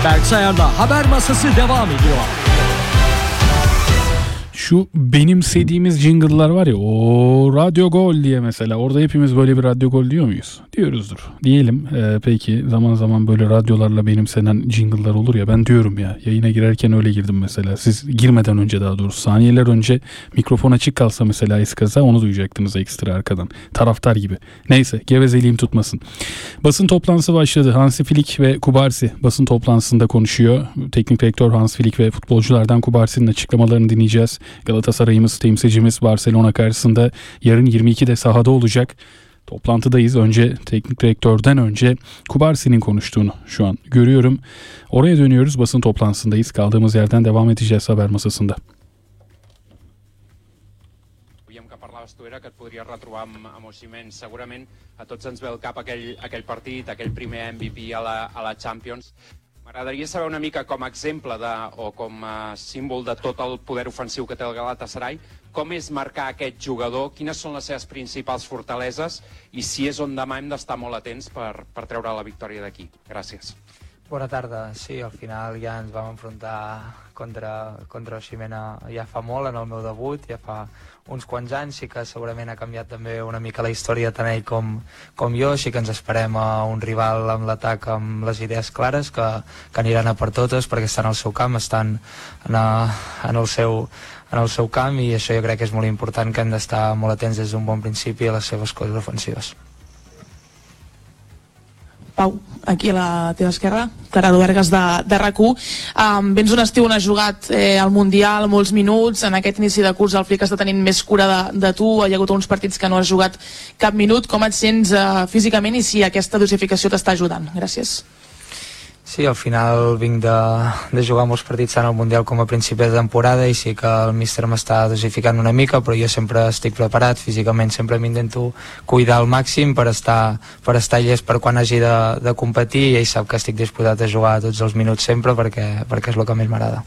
Berk Sayar'la Haber Masası devam ediyor. Şu benimsediğimiz jingle'lar var ya, o Radyo Gol diye mesela, orada hepimiz böyle bir Radyo Gol diyor muyuz? Diyoruzdur. Diyelim. Peki zaman zaman böyle radyolarla benimsenen jingle'lar olur ya, ben diyorum ya, yayına girerken öyle girdim mesela. Siz girmeden önce, daha doğrusu saniyeler önce mikrofon açık kalsa mesela eskaza, onu duyacaktınız ekstra arkadan. Taraftar gibi. Neyse, gevezeliğim tutmasın. Basın toplantısı başladı. Hansi Flick ve Kubarsi basın toplantısında konuşuyor. Teknik direktör Hans Flick ve futbolculardan Kubarsi'nin açıklamalarını dinleyeceğiz. Galatasaray'ımız, temsilcimiz Barcelona karşısında yarın 22'de sahada olacak. Toplantıdayız. Önce teknik direktörden önce Kubarsi'nin konuştuğunu şu an görüyorum. Oraya dönüyoruz. Basın toplantısındayız. Kaldığımız yerden devam edeceğiz haber masasında. Tu era que et podries retrobar amb Osimhen. Segurament a tots ens ve al cap aquell partit, aquell primer MVP a la Champions. M'agradaria saber una mica, com a exemple o com a símbol de tot el poder ofensiu que té el Galatasaray, com és marcar aquest jugador, quines són les seves principals fortaleses i si és on demà hem d'estar molt atents per treure la victòria d'aquí. Gràcies. Bona tarda. Sí, al final ja ens vam enfrontar contra Osimhen ja fa molt, en el meu debut, ja fa uns quants anys. Sí que segurament ha canviat també una mica la història tant ell com jo. Sí que ens esperem a un rival amb l'atac amb les idees clares, que aniran a per totes perquè estan al seu camp, estan en el seu camp, i això jo crec que és molt important, que hem d'estar molt atents des d'un bon principi a les seves coses ofensives. Pau, aquí a la teva esquerra, Clara Duergas de RAC1. Vens d'un estiu on has jugat al Mundial molts minuts, en aquest inici de curs el Flick està tenint més cura de tu, hi ha hagut uns partits que no has jugat cap minut. Com et sents físicament i si aquesta dosificació t'està ajudant? Gràcies. Sí, al final vinc de jugar molts partits tant al Mundial com a principi de temporada, i sí que el míster m'està dosificant una mica, però jo sempre estic preparat físicament, sempre m'intento cuidar al màxim per estar llest per quan hagi de competir, i ell sap que estic disposat a jugar tots els minuts sempre perquè és el que més m'agrada.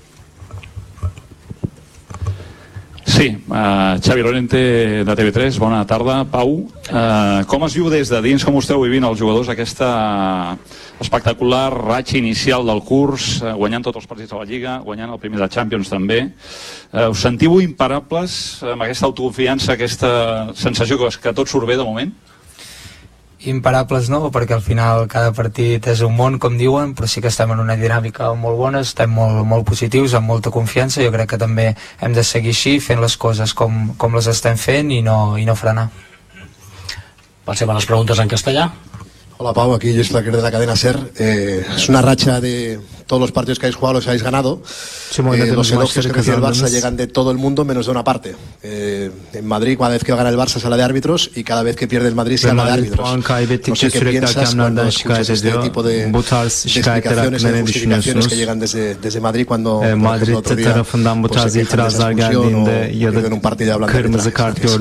Sí, Xavi Lorente de TV3, bona tarda. Pau, com es viu des de dins, com ho esteu vivint els jugadors, aquesta espectacular ratxa inicial del curs, guanyant tots els partits de la Lliga, guanyant el primer de Champions també? Us sentiu imparables amb aquesta autoconfiança, aquesta sensació que tot surt bé de moment? Imparables no, perquè al final cada partit és un món, com diuen, però sí que estem en una dinàmica molt bona, estem molt positius, amb molta confiança. Jo crec que també hem de seguir així, fent les coses com les estem fent i no frenar. Passem a les preguntes en castellà. Hola Pau, aquí Luis Flaquer de la cadena SER. Es una racha de todos los partidos que habéis jugado, los habéis ganado. Los elogios que recibe el Barça llegan de todo el mundo menos de una parte. En Madrid, cada vez que gana el Barça se habla de árbitros, y cada vez que pierde el Madrid se habla de árbitros. No sé qué piensas cuando escuchas este tipo de explicaciones y justificaciones que llegan desde Madrid cuando por ejemplo, otro día pues se quejan de esa expulsión o pierden un partido hablando de arbitraje.